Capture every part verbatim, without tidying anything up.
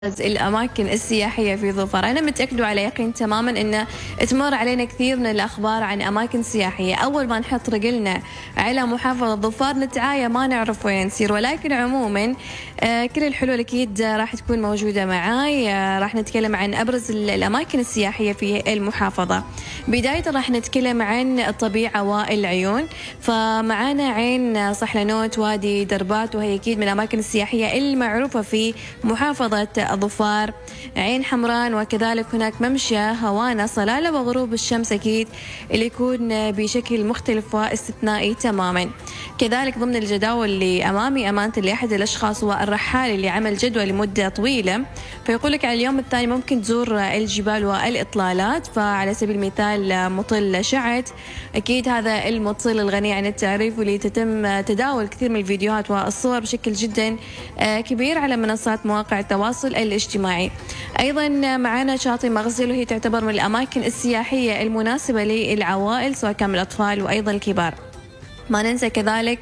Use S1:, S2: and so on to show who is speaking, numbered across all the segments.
S1: الأماكن السياحية في ظفار. أنا متأكدة وعلى يقين تماما أن تمر علينا كثير من الأخبار عن أماكن سياحية، أول ما نحط رجلنا على محافظة ظفار نتعايا ما نعرف وين نسير، ولكن عموما آه كل الحلول أكيد راح تكون موجودة معاي. آه راح نتكلم عن أبرز الأماكن السياحية في المحافظة. بداية راح نتكلم عن الطبيعة والعيون، فمعانا عين صحلنوت، وادي دربات، وهي أكيد من الأماكن السياحية المعروفة في محافظة ظفار. عين حمران، وكذلك هناك ممشى هوانا صلالة وغروب الشمس أكيد اللي يكون بشكل مختلف واستثنائي تماما. كذلك ضمن الجداول اللي أمامي أمانة لأحد الأشخاص والرحال اللي عمل جدول لمدة طويلة، فيقول لك على اليوم الثاني ممكن تزور الجبال والإطلالات. فعلى سبيل المثال مطل شعت، أكيد هذا المطل الغني عن التعريف واللي تتم تداول كثير من الفيديوهات والصور بشكل جدا كبير على منصات مواقع التواصل الاجتماعي. أيضا معنا شاطئ مغزل، وهي تعتبر من الأماكن السياحية المناسبة للعوائل سواء كان الأطفال وأيضا الكبار. ما ننسى كذلك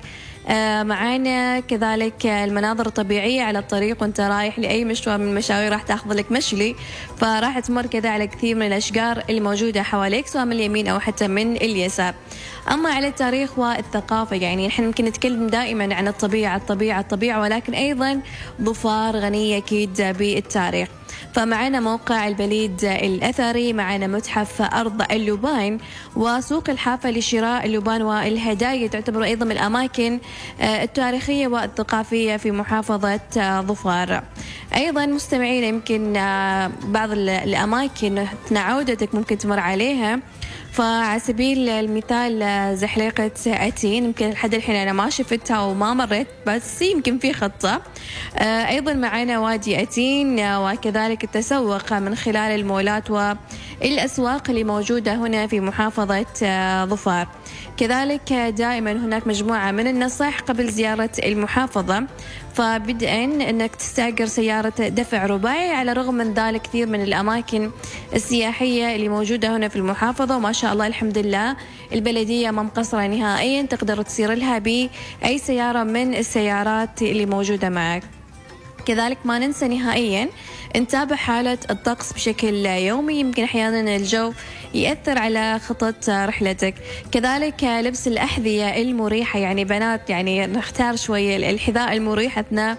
S1: معانا كذلك المناظر الطبيعية على الطريق وانت رايح لأي مشوار من المشاوير، راح تاخذ لك مشلي، فراح تمر كذا على كثير من الأشجار اللي موجودة حواليك سواء من اليمين أو حتى من اليسار. أما على التاريخ والثقافة، يعني نحن ممكن نتكلم دائما عن الطبيعة الطبيعة الطبيعة، ولكن أيضا ظفار غنية أكيد بالتاريخ. فمعنا موقع البليد الأثري، معنا متحف أرض اللبان، وسوق الحافة لشراء اللبان والهدايا، تعتبر أيضا من الأماكن التاريخية والثقافية في محافظة ظفار. أيضا مستمعين يمكن بعض الأماكن عودتك ممكن تمر عليها، فعلى سبيل المثال زحليقة أتين، يمكن لحد الحين أنا ما شفتها وما مريت، بس يمكن في خطة. أيضا معنا وادي أتين، وكذلك التسوق من خلال المولات والأسواق اللي موجودة هنا في محافظة ظفار. كذلك دائما هناك مجموعة من النصائح قبل زيارة المحافظة، فبدءا أنك تستأجر سيارة دفع رباعي. على الرغم من ذلك كثير من الأماكن السياحية اللي موجودة هنا في المحافظة، وما شاء الله الحمد لله البلدية ما مقصرة نهائيا، تقدر تصير لها بأي سيارة من السيارات اللي موجودة معك. كذلك ما ننسى نهائيا نتابع حالة الطقس بشكل يومي، يمكن أحيانا الجو يأثر على خطط رحلتك. كذلك لبس الأحذية المريحة، يعني بنات يعني نختار شوية الحذاء المريح أثناء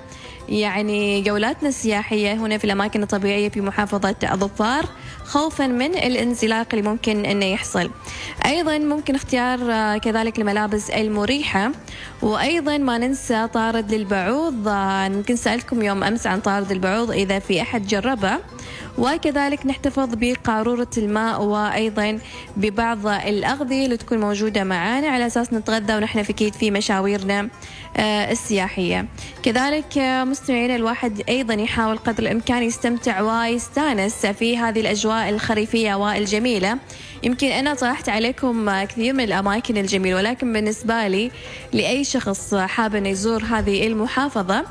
S1: يعني جولاتنا السياحية هنا في الأماكن الطبيعية في محافظة ظفار، خوفا من الانزلاق اللي ممكن أنه يحصل. أيضا ممكن اختيار كذلك الملابس المريحة، وأيضا ما ننسى طارد للبعوض. يمكن سألتكم يوم أمس عن طارد البعوض إذا في أحد جربه. وكذلك نحتفظ بقارورة الماء، وأيضا ببعض الأغذية اللي تكون موجودة معانا على أساس نتغذى ونحن أكيد في مشاويرنا السياحية. كذلك مستمعين الواحد أيضا يحاول قدر الإمكان يستمتع ويستانس في هذه الأجواء الخريفية والجميلة. يمكن أنا طرحت عليكم كثير من الأماكن الجميلة، ولكن بالنسبة لي لأي شخص حاب أن يزور هذه المحافظة،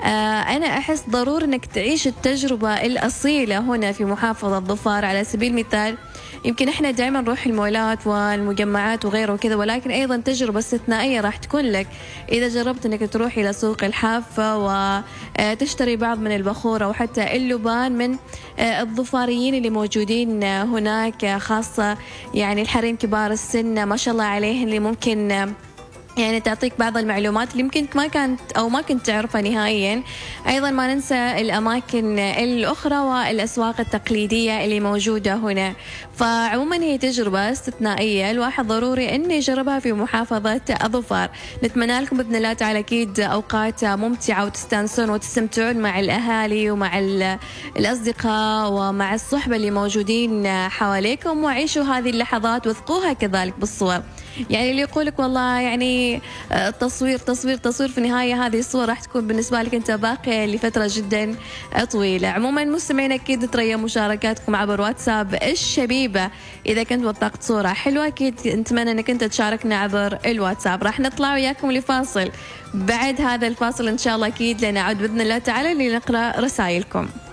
S1: أنا أحس ضروري أنك تعيش التجربة الأصيلة هنا في محافظة ظفار. على سبيل المثال يمكن إحنا دائما نروح المولات والمجمعات وغيره وكذا، ولكن أيضا تجربة استثنائية راح تكون لك إذا جربت أنك تروح إلى سوق الحافة وتشتري بعض من البخورة وحتى اللبان من الظفاريين اللي موجودين هناك، خاصة يعني الحريم كبار السن ما شاء الله عليهم، اللي ممكن يعني تعطيك بعض المعلومات اللي يمكن ما كانت أو ما كنت تعرفها نهائيا. أيضا ما ننسى الأماكن الأخرى والأسواق التقليدية اللي موجودة هنا. فعموما هي تجربة استثنائية، الواحد ضروري أن يجربها في محافظة ظفار. نتمنى لكم بإذن الله تعالى أكيد أوقات ممتعة وتستانسون وتستمتعون مع الأهالي ومع الأصدقاء ومع الصحبة اللي موجودين حواليكم، وعيشوا هذه اللحظات وثقوها كذلك بالصور. يعني اللي يقولك والله يعني تصوير تصوير تصوير، في النهاية هذه الصور راح تكون بالنسبة لك أنت باقية لفترة جدا طويلة. عموما مستمعين أكيد تريا مشاركاتكم عبر واتساب الشبيبة، إذا كنت وثقت صورة حلوة أكيد نتمنى أنك أنت تشاركنا عبر الواتساب. راح نطلع وياكم لفاصل، بعد هذا الفاصل إن شاء الله أكيد لنعود بإذن الله تعالى لنقرأ رسائلكم.